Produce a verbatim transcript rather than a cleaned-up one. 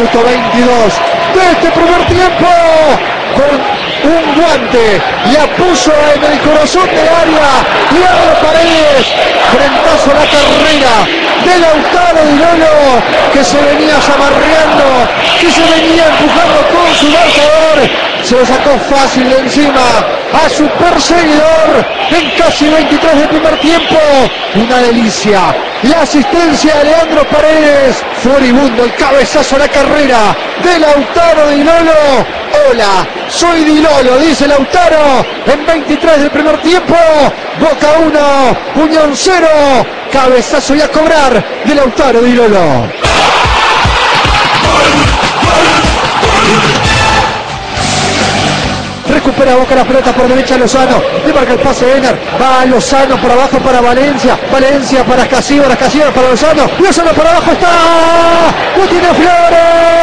Minuto veintidós de este primer tiempo. Con un guante la puso en el corazón del área. Leandro Paredes, frentazo a la carrera de Lautaro Di Lolo, que se venía zamarreando, que se venía empujando con su lanzador. Se lo sacó fácil de encima a su perseguidor en casi veintitrés del primer tiempo. Una delicia. La asistencia de Leandro Paredes. Furibundo el cabezazo a la carrera de Lautaro Di Lolo. Hola, soy Di Lolo, dice Lautaro en veintitrés del primer tiempo. Boca uno, Unión cero. Cabezazo y a cobrar de Lautaro Di Lolo. Recupera Boca la pelota por derecha Lozano. Le marca el pase Ener. Va Lozano por abajo para Valencia. Valencia para Casillas. Casillas para Lozano. Lozano por abajo está. Lo tiene Flores.